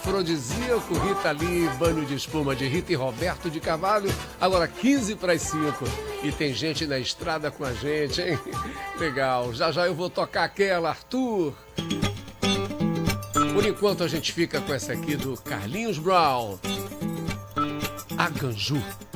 afrodisíaco, Rita Lee, Banho de Espuma de Rita e Roberto de Carvalho, agora 15 para as 5. E tem gente na estrada com a gente, hein? Legal, já já eu vou tocar aquela, Arthur. Por enquanto a gente fica com essa aqui do Carlinhos Brown, A Ganju.